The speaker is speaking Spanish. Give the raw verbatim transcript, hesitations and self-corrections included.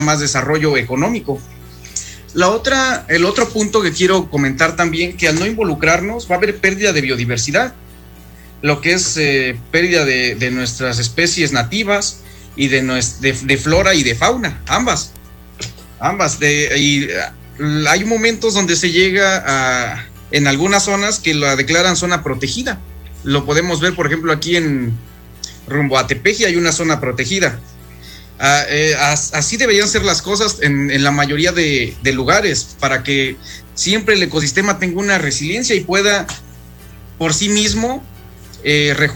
más desarrollo económico. La otra, el otro punto que quiero comentar también, que al no involucrarnos va a haber pérdida de biodiversidad, lo que es eh, pérdida de, de nuestras especies nativas y de, de, de flora y de fauna, ambas, ambas. De, y hay momentos donde se llega a, en algunas zonas que la declaran zona protegida. Lo podemos ver, por ejemplo, aquí en rumbo a Tepeji hay una zona protegida. Uh, eh, as, así deberían ser las cosas en, en la mayoría de, de lugares, para que siempre el ecosistema tenga una resiliencia y pueda por sí mismo eh,